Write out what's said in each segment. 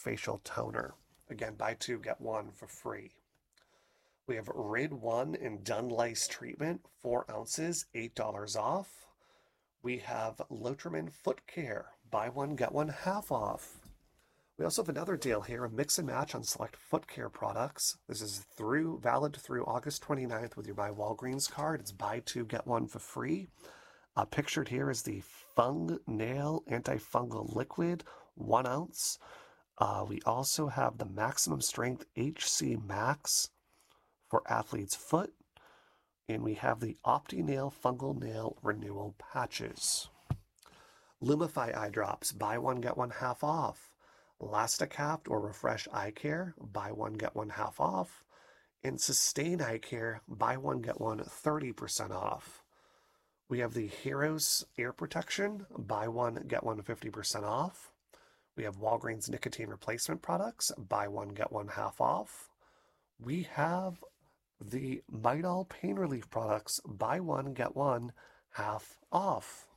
facial toner. Again, buy two, get one for free. We have Rid 1 in Dun Lice Treatment, 4 ounces, $8 off. We have Lotrimin Foot Care, buy one, get one half off. We also have another deal here, a mix and match on select foot care products. This is valid through August 29th with your My Walgreens card. It's buy two, get one for free. Pictured here is the Fung Nail Antifungal Liquid, 1 ounce. We also have the Maximum Strength HC Max for athlete's foot. And we have the OptiNail Fungal Nail Renewal Patches. Lumify Eye Drops, buy one, get one half off. Elasticapt or Refresh Eye Care, buy one, get one half off. And Sustain Eye Care, buy one, get one 30% off. We have the Heroes Ear Protection, buy one, get one 50% off. We have Walgreens Nicotine Replacement Products, buy one, get one half off. We have the Midol Pain Relief Products, buy one, get one half off.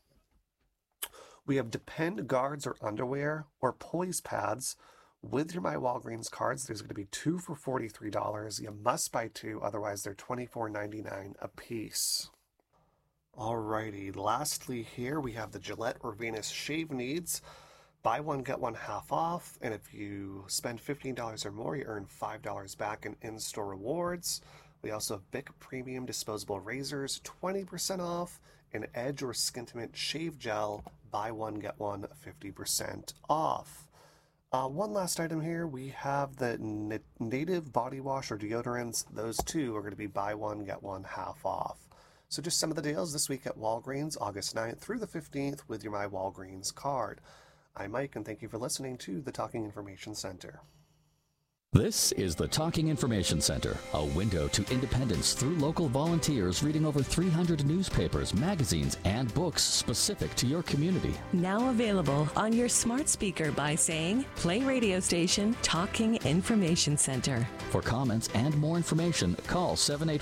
We have Depend guards or underwear or Poise pads with your My Walgreens cards. There's going to be 2 for $43. You must buy 2, otherwise they're $24.99 a piece. Alrighty, lastly here we have the Gillette or Venus Shave Needs. Buy one, get one half off, and if you spend $15 or more, you earn $5 back in in-store rewards. We also have Bic Premium Disposable Razors, 20% off, and Edge or Skintimate Shave Gel, buy one, get one 50% off. One last item here, we have the Native Body Wash or deodorants. Those two are going to be buy one, get one half off. So just some of the deals this week at Walgreens, August 9th through the 15th with your My Walgreens card. I'm Mike, and thank you for listening to the Talking Information Center. This is the Talking Information Center, a window to independence through local volunteers reading over 300 newspapers, magazines, and books specific to your community. Now available on your smart speaker by saying, play radio station Talking Information Center. For comments and more information, call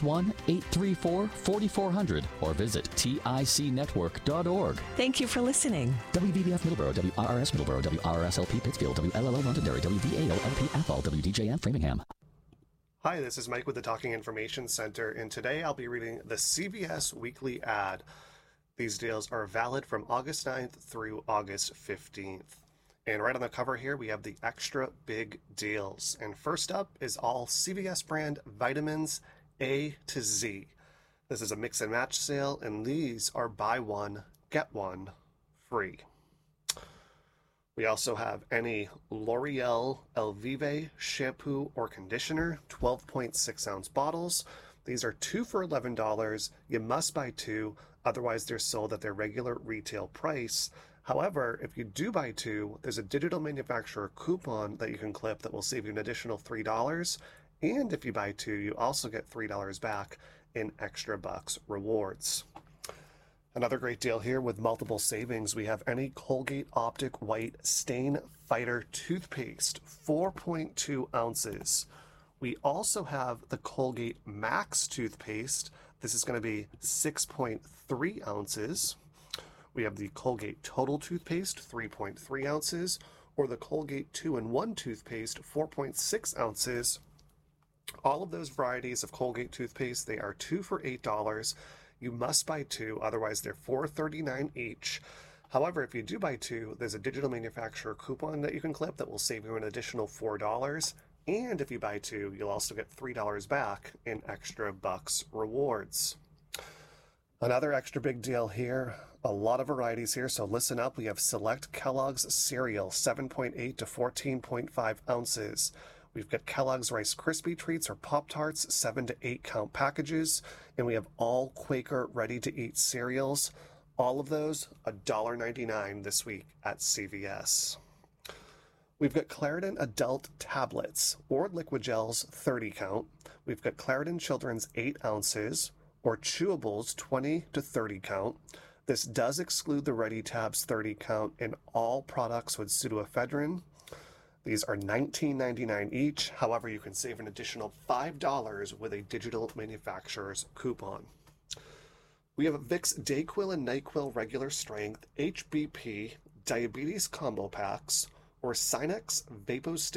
781-834-4400 or visit ticnetwork.org. Thank you for listening. WVBF Middleborough, WRRS Middleborough, WRSLP Pittsfield, WLLO Londonderry, WVAO-LP Athol, WDJM Framingham. Hi, this is Mike with the Talking Information Center, and today I'll be reading the CVS Weekly Ad. These deals are valid from August 9th through August 15th. And right on the cover here, we have the extra big deals. And first up is all CVS brand vitamins A to Z. This is a mix and match sale, and these are buy one, get one free. We also have any L'Oreal Elvive shampoo or conditioner, 12.6 ounce bottles. These are 2 for $11. You must buy 2, otherwise they're sold at their regular retail price. However, if you do buy 2, there's a digital manufacturer coupon that you can clip that will save you an additional $3. And if you buy 2, you also get $3 back in extra bucks rewards. Another great deal here with multiple savings. We have any Colgate Optic White Stain Fighter toothpaste, 4.2 ounces. We also have the Colgate Max toothpaste. This is going to be 6.3 ounces. We have the Colgate Total toothpaste, 3.3 ounces, or the Colgate 2-in-1 toothpaste, 4.6 ounces. All of those varieties of Colgate toothpaste, they are 2 for $8. You must buy 2, otherwise they're $4.39 each. However, if you do buy 2, there's a digital manufacturer coupon that you can clip that will save you an additional $4. And if you buy 2, you'll also get $3 back in extra bucks rewards. Another extra big deal here, a lot of varieties here, so listen up. We have select Kellogg's cereal, 7.8 to 14.5 ounces. We've got Kellogg's Rice Krispie Treats or Pop-Tarts, 7 to 8 count packages. And we have all Quaker ready-to-eat cereals. All of those, $1.99 this week at CVS. We've got Claritin Adult Tablets or Liquid Gels, 30 count. We've got Claritin Children's 8 ounces or Chewables, 20 to 30 count. This does exclude the Ready Tabs 30 count in all products with pseudoephedrine. These are $19.99 each. However, you can save an additional $5 with a digital manufacturer's coupon. We have Vicks Dayquil and NyQuil Regular Strength, HBP, Diabetes Combo Packs, or Sinex Vapostay